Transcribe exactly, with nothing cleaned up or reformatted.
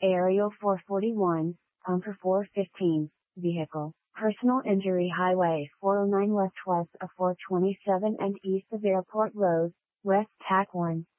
Aerial four forty-one, Pumper four fifteen, Vehicle, Personal Injury Highway four oh nine west west of four twenty-seven and east of Airport Road, West Tack one.